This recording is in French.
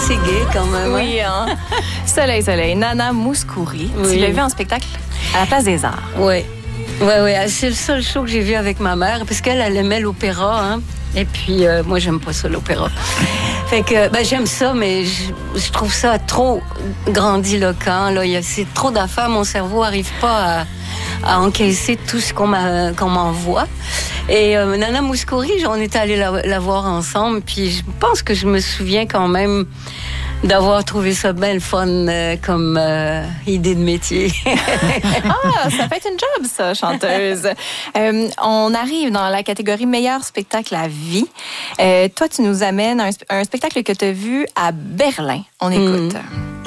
assez gai quand même. Oui, hein? Soleil. Nana Mouskouri. Oui. Tu l'as vu en spectacle à la Place des Arts. Oui. C'est le seul show que j'ai vu avec ma mère, parce qu'elle aimait l'opéra, hein. Et puis, moi, j'aime pas ça, l'opéra. Fait que, j'aime ça, mais je trouve ça trop grandiloquent, là. C'est trop d'affaires. Mon cerveau n'arrive pas à encaisser tout ce qu'on m'envoie. Et Nana Mouskouri, on est allés la voir ensemble, puis je pense que je me souviens quand même d'avoir trouvé ça bien fun comme idée de métier. Ça fait être une job, ça, chanteuse. On arrive dans la catégorie meilleur spectacle à vie. Toi, tu nous amènes un spectacle que tu as vu à Berlin. On écoute.